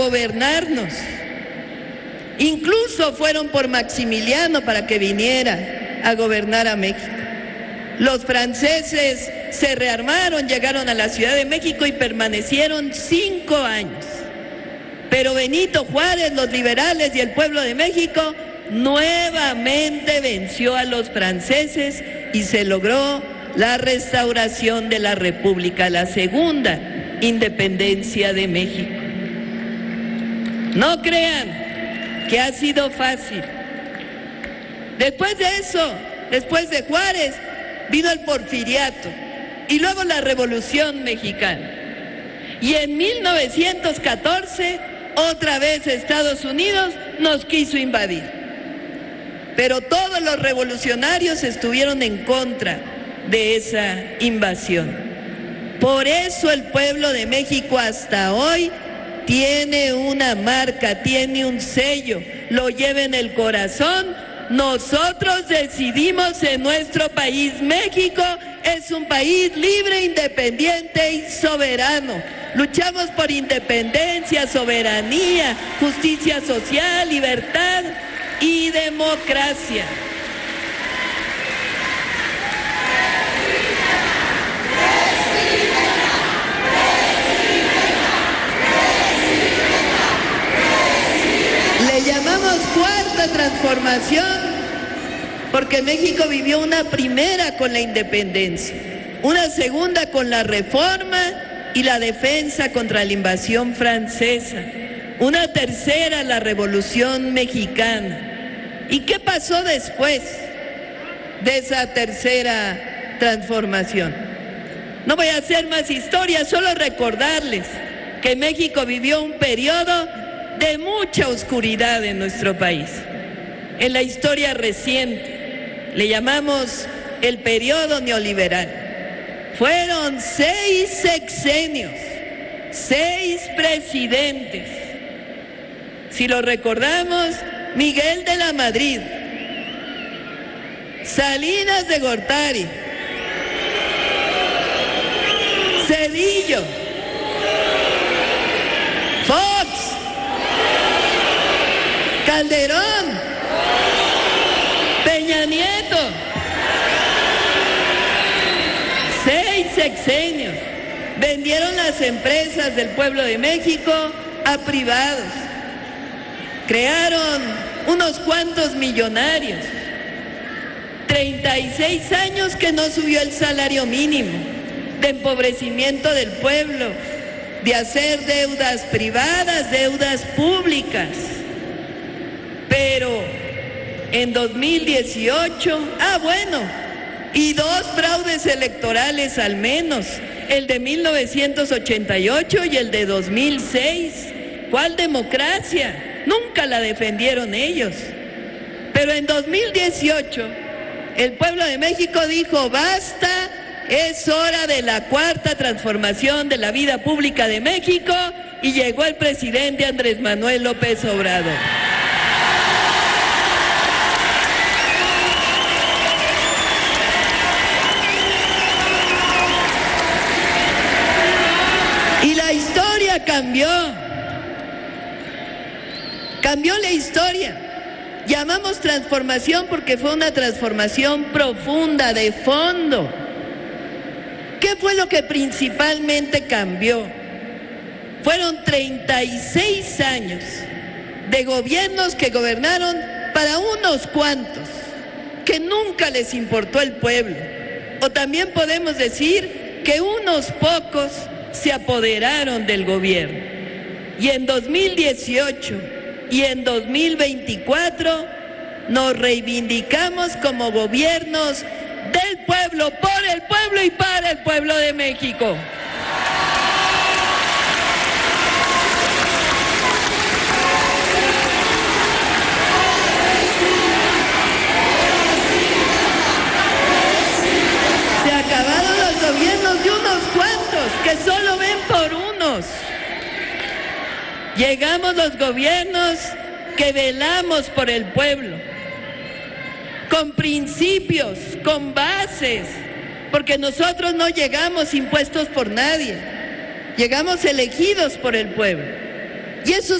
gobernarnos. Incluso fueron por Maximiliano para que viniera a gobernar a México. Los franceses se rearmaron, llegaron a la Ciudad de México y permanecieron 5 años. Pero Benito Juárez, los liberales y el pueblo de México nuevamente venció a los franceses y se logró la restauración de la República, la segunda independencia de México. No crean que ha sido fácil. Después de eso, después de Juárez, vino el Porfiriato y luego la Revolución Mexicana. Y en 1914, otra vez Estados Unidos nos quiso invadir. Pero todos los revolucionarios estuvieron en contra de esa invasión. Por eso el pueblo de México hasta hoy tiene una marca, tiene un sello, lo lleva en el corazón. Nosotros decidimos en nuestro país. México es un país libre, independiente y soberano. Luchamos por independencia, soberanía, justicia social, libertad y democracia. Le llamamos cuarta transformación porque México vivió una primera con la independencia, una segunda con la reforma y la defensa contra la invasión francesa, una tercera la Revolución Mexicana. ¿Y qué pasó después de esa tercera transformación? No voy a hacer más historia, solo recordarles que México vivió un periodo de mucha oscuridad en nuestro país. En la historia reciente le llamamos el periodo neoliberal. Fueron 6 sexenios, 6 presidentes. Si lo recordamos, Miguel de la Madrid, Salinas de Gortari, Zedillo, Fox, Calderón, Peña Nieto. 6 sexenios. Vendieron las empresas del pueblo de México a privados. Crearon unos cuantos millonarios. 36 años que no subió el salario mínimo, de empobrecimiento del pueblo, de hacer deudas privadas, deudas públicas. Pero en 2018, y 2 fraudes electorales al menos, el de 1988 y el de 2006. ¿Cuál democracia? Nunca la defendieron ellos. Pero en 2018, el pueblo de México dijo, basta, es hora de la cuarta transformación de la vida pública de México, y llegó el presidente Andrés Manuel López Obrador. Y la historia cambió la historia. Llamamos transformación porque fue una transformación profunda, de fondo. ¿Qué fue lo que principalmente cambió? Fueron 36 años de gobiernos que gobernaron para unos cuantos, que nunca les importó el pueblo. O también podemos decir que unos pocos se apoderaron del gobierno. Y en 2018 y en 2024 nos reivindicamos como gobiernos del pueblo, por el pueblo y para el pueblo de México. Se acabaron los gobiernos de unos cuantos que solo ven por unos. Llegamos los gobiernos que velamos por el pueblo, con principios, con bases, porque nosotros no llegamos impuestos por nadie, llegamos elegidos por el pueblo. Y esos